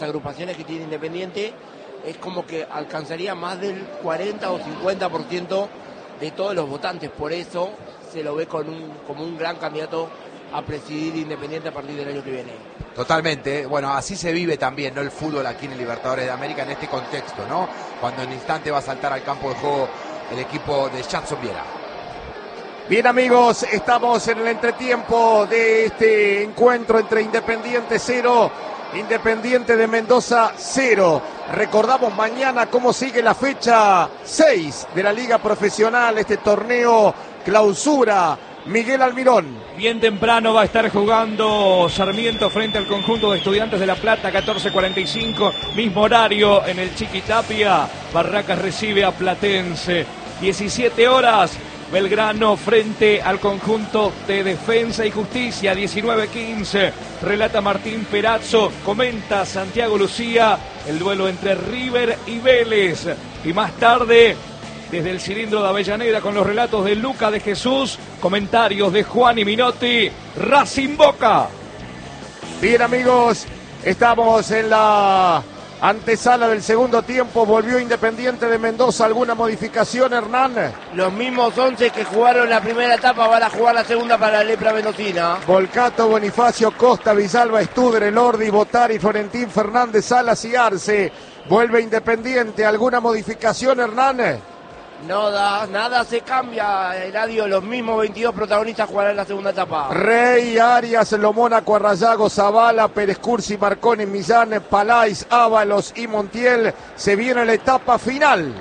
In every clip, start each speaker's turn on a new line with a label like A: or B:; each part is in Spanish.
A: agrupaciones que tiene Independiente, es como que alcanzaría más del 40 o 50% de todos los votantes. Por eso se lo ve como un gran candidato a presidir Independiente a partir del año que viene.
B: Totalmente, bueno, así se vive también, ¿no?, el fútbol aquí en el Libertadores de América en este contexto, ¿no? Cuando en instante va a saltar al campo de juego el equipo de Jadson Viera.
C: Bien, amigos, estamos en el entretiempo de este encuentro entre Independiente 0, Independiente de Mendoza 0. Recordamos mañana cómo sigue la fecha 6 de la Liga Profesional, este torneo clausura. Miguel Almirón.
D: Bien temprano va a estar jugando Sarmiento frente al conjunto de Estudiantes de La Plata, 14:45, mismo horario en el Chiquitapia. Barracas recibe a Platense. 17 horas, Belgrano frente al conjunto de Defensa y Justicia, 19:15. Relata Martín Perazzo, comenta Santiago Lucía, el duelo entre River y Vélez. Y más tarde, desde el cilindro de Avellaneda, con los relatos de Luca de Jesús, comentarios de Juan y Minotti, Racing Boca.
C: Bien, amigos, estamos en la antesala del segundo tiempo. Volvió Independiente de Mendoza. ¿Alguna modificación, Hernán?
A: Los mismos 11 que jugaron la primera etapa van a jugar la segunda para la lepra mendocina.
C: Volcato, Bonifacio, Costa, Villalba, Studer, Elordi, Botari, Florentín, Fernández, Salas y Arce. Vuelve Independiente. ¿Alguna modificación, Hernán?
A: Nada se cambia, Eladio. Los mismos 22 protagonistas jugarán la segunda etapa.
C: Rey, Arias, Lomónaco, Arrayago, Zavala, Pérez Cursi, Marconi, Millán, Palais, Ábalos y Montiel. Se viene la etapa final.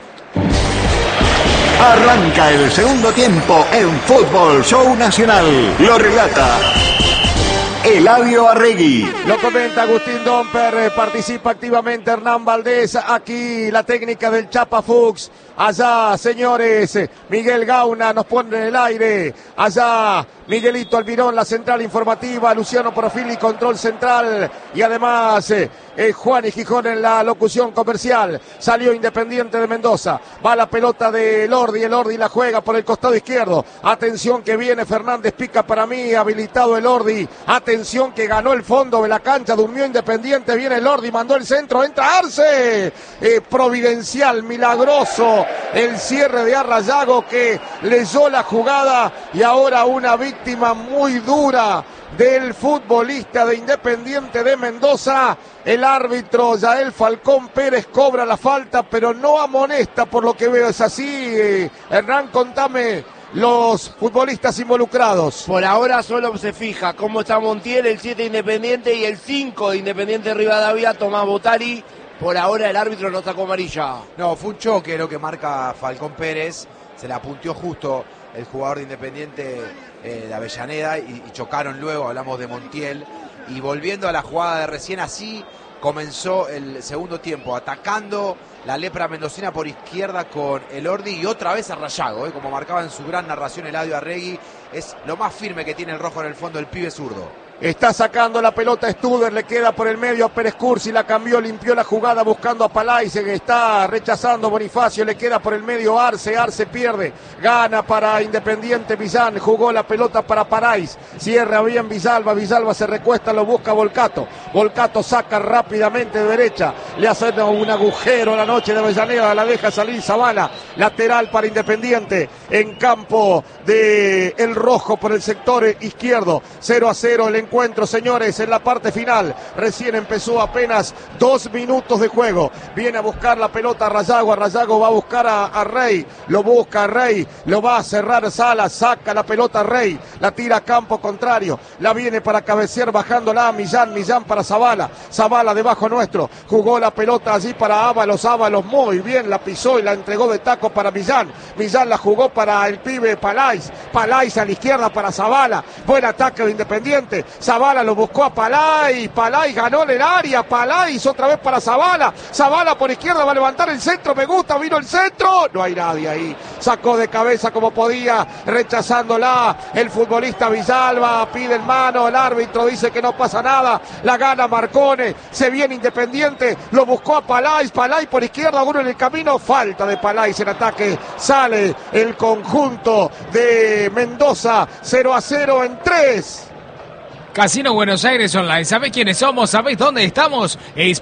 E: Arranca el segundo tiempo en Fútbol Show Nacional. Lo relata Eladio Arregui.
C: Lo comenta Agustín Domper, participa activamente Hernán Valdés. Aquí la técnica del Chapa Fuchs. Allá, señores, Miguel Gauna nos pone en el aire. Allá, Miguelito Almirón, la central informativa. Luciano Profili, control central. Y además, Juan y Gijón en la locución comercial. Salió Independiente de Mendoza. Va la pelota de Elordi. Elordi la juega por el costado izquierdo. Atención que viene Fernández, pica para mí. Habilitado Elordi. Atención que ganó el fondo de la cancha. Durmió Independiente. Viene Elordi, mandó el centro. Entra Arce. Providencial, milagroso. El cierre de Arrayago que leyó la jugada y ahora una víctima muy dura del futbolista de Independiente de Mendoza. El árbitro Yael Falcón Pérez cobra la falta, pero no amonesta, por lo que veo. Es así, Hernán, contame los futbolistas involucrados.
A: Por ahora solo se fija cómo está Montiel, el 7 Independiente, y el 5 de Independiente Rivadavia, Tomás Botari. Por ahora el árbitro no sacó amarilla.
B: No, fue un choque lo que marca Falcón Pérez. Se la apunteó justo el jugador de Independiente de Avellaneda y chocaron luego. Hablamos de Montiel. Y volviendo a la jugada de recién, así comenzó el segundo tiempo, atacando la lepra mendocina por izquierda con Elordi y otra vez Arrayago, como marcaba en su gran narración Eladio Arregui. Es lo más firme que tiene el rojo en el fondo, el pibe zurdo.
C: Está sacando la pelota Studer, le queda por el medio a Pérez Cursi, la cambió, limpió la jugada buscando a Palais, que está rechazando Bonifacio, le queda por el medio Arce, Arce pierde, gana para Independiente Millán, jugó la pelota para Palais, cierra bien Villalba, Villalba se recuesta, lo busca Volcato, Volcato saca rápidamente de derecha, le hace un agujero la noche de Avellaneda, la deja salir Zavala, lateral para Independiente, en campo de el rojo por el sector izquierdo, 0-0 el encuentro, señores, en la parte final. Recién empezó apenas 2 minutos de juego. Viene a buscar la pelota Arrayago. Arrayago va a buscar a Rey. Lo busca a Rey. Lo va a cerrar Salas. Saca la pelota Rey. La tira a campo contrario. La viene para cabecear bajándola a Millán. Millán para Zavala. Zavala debajo nuestro. Jugó la pelota allí para Ábalos. Ábalos muy bien. La pisó y la entregó de taco para Millán. Millán la jugó para el pibe Palais. Palais a la izquierda para Zavala. Buen ataque de Independiente. Zavala lo buscó a Palais, Palais ganó en el área, Palais otra vez para Zavala, Zavala por izquierda va a levantar el centro, me gusta, vino el centro, no hay nadie ahí, sacó de cabeza como podía, rechazándola el futbolista Villalba, pide en mano, el árbitro dice que no pasa nada, la gana Marcone, se viene Independiente, lo buscó a Palais, Palais por izquierda, uno en el camino, falta de Palais en ataque, sale el conjunto de Mendoza, 0-0 en 3.
F: Casino Buenos Aires Online. ¿Sabés quiénes somos? ¿Sabés dónde estamos?